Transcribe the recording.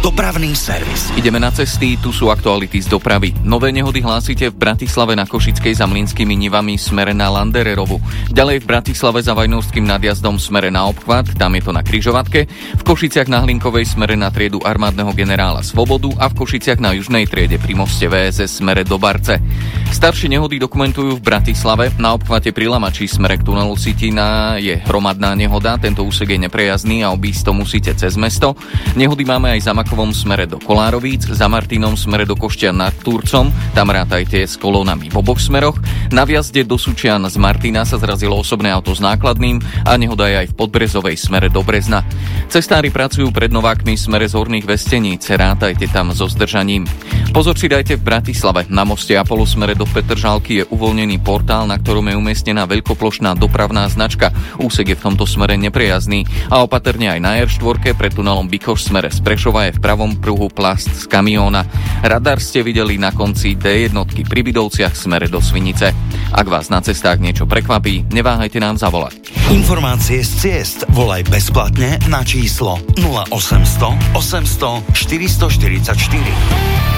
Dopravný servis. Ideme na cesty, tu sú aktuality z dopravy. Nové nehody hlásite v Bratislave na Košickej za Mlynskými nivami smere na Landererovu. Ďalej v Bratislave za Vajnovským nadjazdom smere na obchvat, tam je to na križovatke. V Košiciach na Hlinkovej smere na triedu armádneho generála Svobodu a v Košiciach na južnej triede pri moste VSS smere do Barce. Staršie nehody dokumentujú v Bratislave. Na obchvate pri Lamači smere k tunelu Sitina je hromadná nehoda, tento úsek je neprejazdný a obísť to musíte cez mesto. Nehody máme aj za Makovom smere do Kolárovíc, za Martinom smere do Košťan nad Turcom, tam rátajte s kolónami v oboch smeroch. Na vjazde do Sučian z Martina sa zrazilo osobné auto s nákladným a nehoda je aj v Podbrezovej smere do Brezna. Cestári pracujú pred Novákmi smere z Horných Vesteníc, rátajte tam so zdržaním. Pozor si dajte v Bratislave. Na moste Apollo smere do Petržalky je uvoľnený portál, na ktorom je umiestnená veľkoplošná dopravná značka. Úsek je v tomto smere neprejazdný a opatrne aj na R4 pred tunelom Bikoš smere z Prešova je v pravom pruhu plast z kamióna. Radar ste videli na konci D1 pri Bidovciach smere do Svinice. Ak vás na cestách niečo prekvapí, neváhajte nám zavolať. Informácie z ciest volaj bezplatne na číslo 0800 800 444.